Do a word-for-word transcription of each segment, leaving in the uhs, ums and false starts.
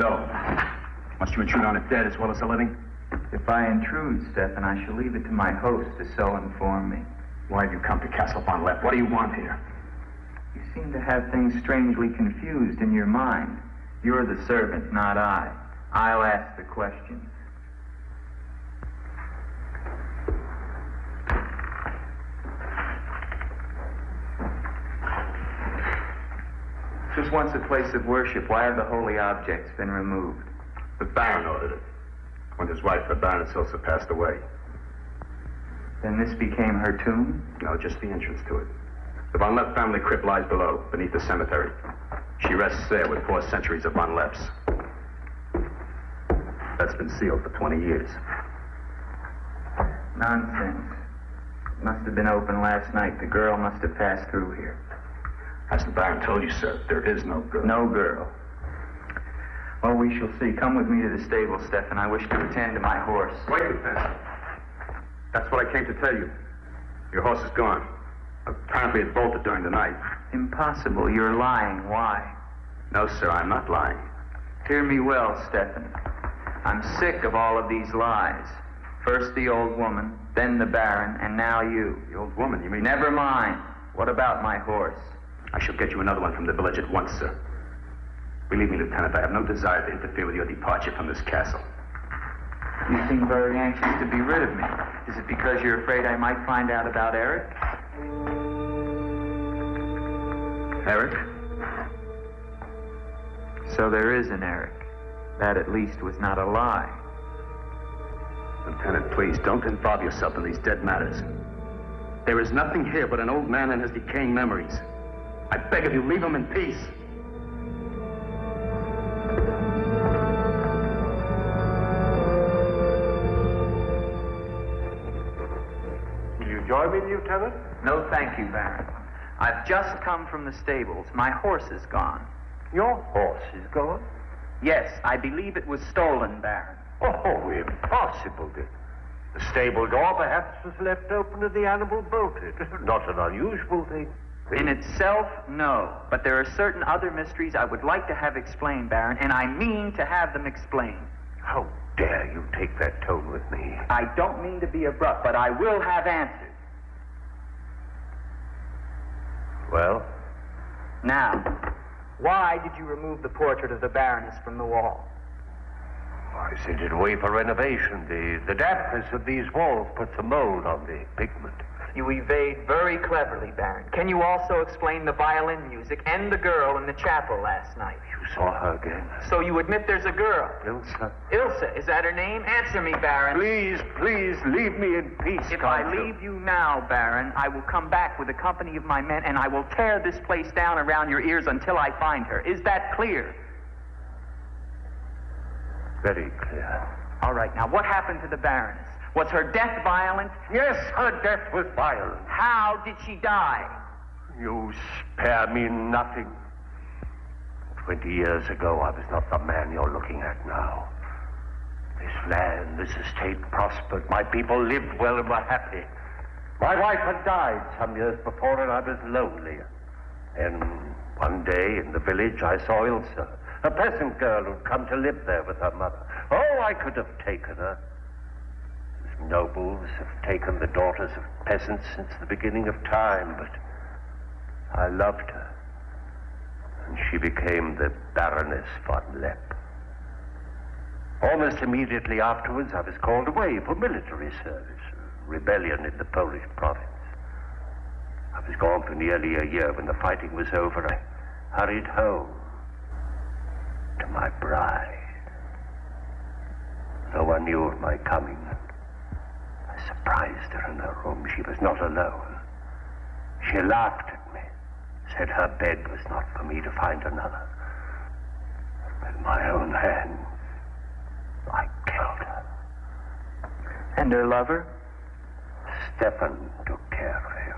So, must you intrude on a dead as well as a living? If I intrude, Stefan, I shall leave it to my host to so inform me. Why have you come to Castle Von Lepp? What do you want here? You seem to have things strangely confused in your mind. You're the servant, not I. I'll ask the questions. This was once a place of worship. Why have the holy objects been removed? The Baron ordered it. When his wife, the Baroness Ilsa, passed away. Then this became her tomb? No, just the entrance to it. The Von Lepp family crypt lies below, beneath the cemetery. She rests there with four centuries of Von Lepps. That's been sealed for twenty years. Nonsense. It must have been open last night. The girl must have passed through here. As the Baron told you, sir, there is no girl. No girl. Well, we shall see. Come with me to the stable, Stefan. I wish to attend to my horse. Wait, Lieutenant. That's what I came to tell you. Your horse is gone. Apparently it bolted during the night. Impossible. You're lying. Why? No, sir, I'm not lying. Hear me well, Stefan. I'm sick of all of these lies. First the old woman, then the Baron, and now you. The old woman, you mean? Never mind. What about my horse? I shall get you another one from the village at once, sir. Believe me, Lieutenant, I have no desire to interfere with your departure from this castle. You seem very anxious to be rid of me. Is it because you're afraid I might find out about Eric? Eric? So there is an Eric. That at least was not a lie. Lieutenant, please, don't involve yourself in these dead matters. There is nothing here but an old man and his decaying memories. I beg of you, leave him in peace. Will you join me, Lieutenant? No, thank you, Baron. I've just come from the stables. My horse is gone. Your horse is gone? Yes, I believe it was stolen, Baron. Oh, impossible. The, the stable door perhaps was left open and the animal bolted. Not an unusual thing. In itself, no. But there are certain other mysteries I would like to have explained, Baron, and I mean to have them explained. How dare you take that tone with me? I don't mean to be abrupt, but I will have answers. Well? Now, why did you remove the portrait of the Baroness from the wall? I sent it away for renovation. The, the dampness of these walls puts a mold on the pigment. You evade very cleverly, Baron. Can you also explain the violin music and the girl in the chapel last night? You saw her again? So you admit there's a girl? Ilsa. Ilsa, is that her name? Answer me, Baron. Please, please, leave me in peace. If I leave you now, Baron, I will come back with a company of my men and I will tear this place down around your ears until I find her. Is that clear? Very clear. All right, now what happened to the Baroness? Was her death violent? Yes, her death was violent. How did she die? You spare me nothing. Twenty years ago, I was not the man you're looking at now. This land, this estate prospered. My people lived well and were happy. My wife had died some years before, and I was lonely. And one day in the village, I saw Ilsa, a peasant girl who'd come to live there with her mother. Oh, I could have taken her. Nobles have taken the daughters of peasants since the beginning of time, but I loved her, and she became the Baroness von Lepp. Almost immediately afterwards, I was called away for military service, a rebellion in the Polish province. I was gone for nearly a year. When the fighting was over, I hurried home to my bride. No one knew of my coming. I surprised her in her room. She was not alone. She laughed at me, said her bed was not for me to find another. With my own hands, I killed her. And her lover? Stefan took care of him.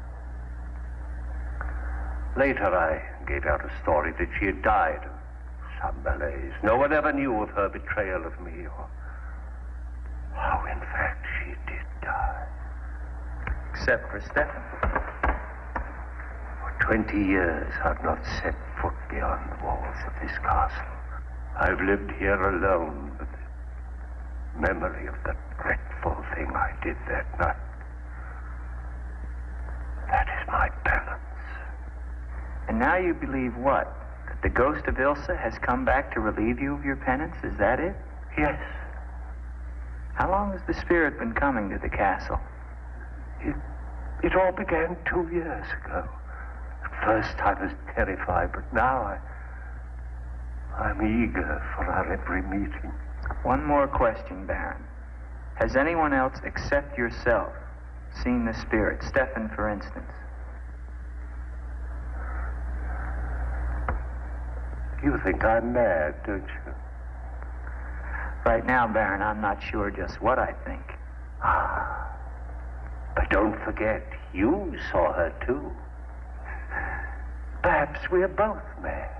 Later, I gave out a story that she had died of some malaise. No one ever knew of her betrayal of me, or how, in fact, she did die. Except for Stefan. For twenty years, I've not set foot beyond the walls of this castle. I've lived here alone with the memory of the dreadful thing I did that night. That is my penance. And now you believe what? That the ghost of Ilsa has come back to relieve you of your penance? Is that it? Yes. How long has the spirit been coming to the castle? It, it all began two years ago. At first I was terrified, but now I... I'm eager for our every meeting. One more question, Baron. Has anyone else except yourself seen the spirit? Stefan, for instance. You think I'm mad, don't you? Right now, Baron, I'm not sure just what I think. Ah. But don't forget, you saw her too. Perhaps we're both mad.